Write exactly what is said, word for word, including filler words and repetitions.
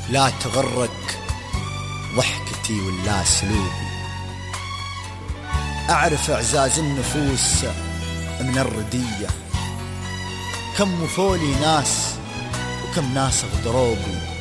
لا تغرك ضحكتي ولا سلوبي. أعرف إعزاز النفوس من الردية، كم وفولي ناس وكم ناس غدروبي.